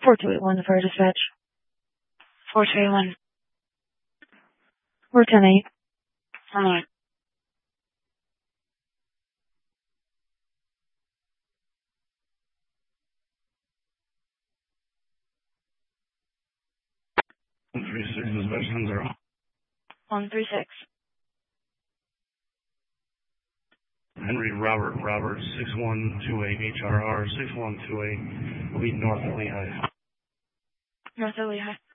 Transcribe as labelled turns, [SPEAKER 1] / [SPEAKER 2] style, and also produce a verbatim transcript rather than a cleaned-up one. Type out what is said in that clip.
[SPEAKER 1] four two eight one, the fire dispatch.
[SPEAKER 2] four two eight one.
[SPEAKER 1] We're ten eight.
[SPEAKER 2] Hold on.
[SPEAKER 3] one three six, dispatch ten zero.
[SPEAKER 2] one three six.
[SPEAKER 3] Henry Robert Robert six one two eight H R R six one two eight, lead north of Lehigh.
[SPEAKER 2] North of Lehigh.